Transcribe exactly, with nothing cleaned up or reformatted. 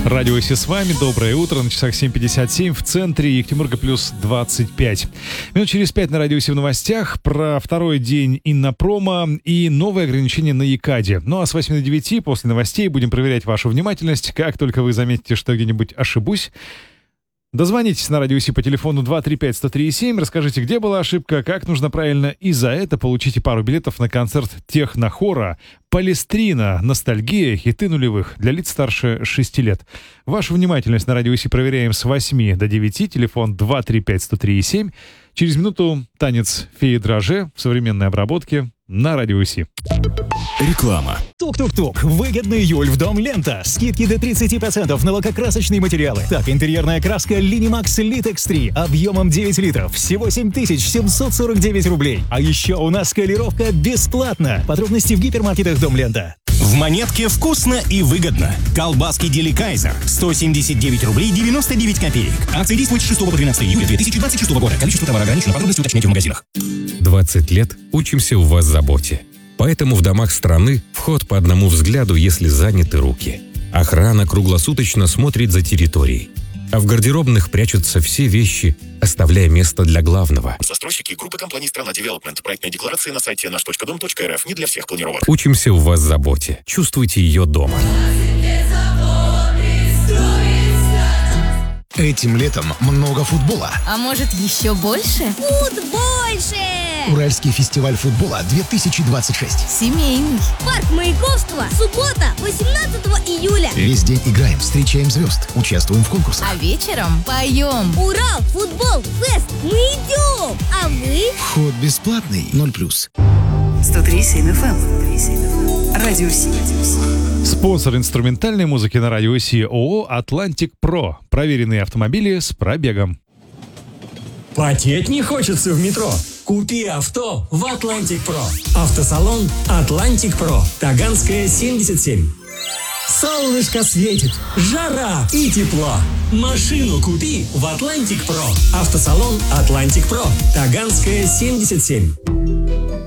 Радио ОСИ с вами. Доброе утро. На часах семь пятьдесят семь. В центре Екатеринбурга плюс двадцать пять. Минут через пять на Радио ОСИ в новостях про второй день Иннопрома и новые ограничения на Екаде. Ну а с восьми до девяти после новостей будем проверять вашу внимательность. Как только вы заметите, что где-нибудь ошибусь, дозвонитесь на Радио ОСИ по телефону два три пять сто три семь, расскажите, где была ошибка, как нужно правильно, и за это получите пару билетов на концерт технохора «Палестрина. Ностальгия. Хиты нулевых» для лиц старше шести лет. Вашу внимательность на Радио ОСИ проверяем с восьми до девяти, телефон два три пять сто три семь. Через минуту танец феи драже в современной обработке на Радио ОСИ. Реклама. Тук-тук-тук. Выгодный июль в Дом Лента. Скидки до тридцать процентов на лакокрасочные материалы. Так, интерьерная краска Linimax Litex три объемом девять литров. Всего семь тысяч семьсот сорок девять рублей. А еще у нас колировка бесплатно. Подробности в гипермаркетах Дом Лента. В Монетке вкусно и выгодно. Колбаски Деликайзер. сто семьдесят девять рублей девяносто девять копеек. Акция действует с шестого по тринадцатое июля две тысячи двадцать шестого года. Количество товара ограничено. Подробности уточняйте в магазинах. двадцать лет учимся у вас заботе. Поэтому в домах страны вход по одному взгляду, если заняты руки. Охрана круглосуточно смотрит за территорией. А в гардеробных прячутся все вещи, оставляя место для главного. Застройщики группы компаний «Страна Девелопмент». Проектная декларация на сайте наш точка дом точка эр эф. Не для всех планировок. Учимся у вас заботе. Чувствуйте ее дома. Этим летом много футбола. А может, еще больше? Футбольше! Уральский фестиваль футбола две тысячи двадцать шесть. Семейный. Парк Маяковского. Суббота, восемнадцатого июля. Весь день играем, встречаем звезд, участвуем в конкурсах. А вечером поем. Урал, футбол, фест. Мы идем. А вы? Вход бесплатный. Ноль плюс. сто три семь эф эм. Радио ОСИ. Спонсор инструментальной музыки на Радио ОСИ ООО «Атлантик Про». Проверенные автомобили с пробегом. Потеть не хочется в метро? Купи авто в Атлантик Про. Автосалон Атлантик Про. Таганская, семьдесят семь. Солнышко светит, жара и тепло. Машину купи в Атлантик Про. Автосалон Атлантик Про. Таганская, семьдесят семь.